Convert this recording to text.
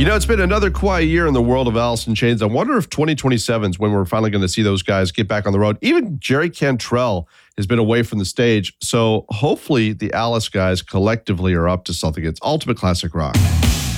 It's been another quiet year in the world of Alice in Chains. I wonder if 2027 is when we're finally going to see those guys get back on the road. Even Jerry Cantrell has been away from the stage. So hopefully the Alice guys collectively are up to something. It's Ultimate Classic Rock.